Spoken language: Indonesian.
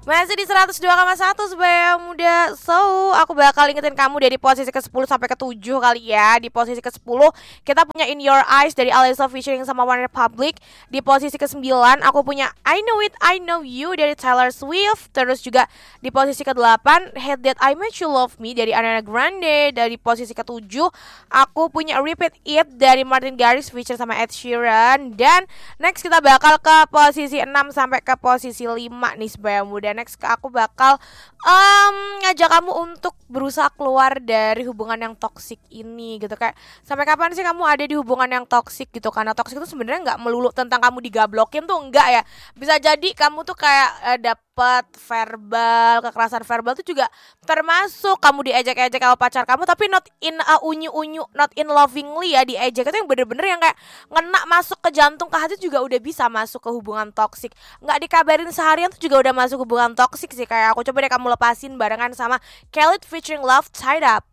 Masih di 102,1 sebagai muda. So, aku bakal ingetin kamu dari posisi ke-10 sampai ke-7 kali ya. Di posisi ke-10 kita punya In Your Eyes dari Alesso featuring sama One Republic. Di posisi ke-9 aku punya I Know It, I Know You dari Taylor Swift. Terus juga di posisi ke-8 Hate That I Made You Love Me dari Ariana Grande. Dari posisi ke-7 aku punya Repeat It dari Martin Garrix featuring sama Ed Sheeran. Dan next kita bakal ke posisi 6 sampai ke posisi 5 nih sebagai muda. Next aku bakal ngajak kamu untuk berusaha keluar dari hubungan yang toksik ini gitu. Kayak sampai kapan sih kamu ada di hubungan yang toksik gitu? Karena toksik itu sebenarnya nggak melulu tentang kamu digablokin tuh, enggak ya. Bisa jadi kamu tuh kayak dapat verbal, kekerasan verbal tuh juga termasuk. Kamu diejek-ejek sama pacar kamu tapi not in unyu-unyu, not in lovingly ya, diejek itu yang bener-bener yang kayak ngena masuk ke jantung, ke hati juga udah bisa masuk ke hubungan toksik. Nggak dikabarin seharian tuh juga udah masuk hubungan toksik sih. Kayak aku coba deh kamu lepasin barengan sama Khalid featuring Love Tied Up.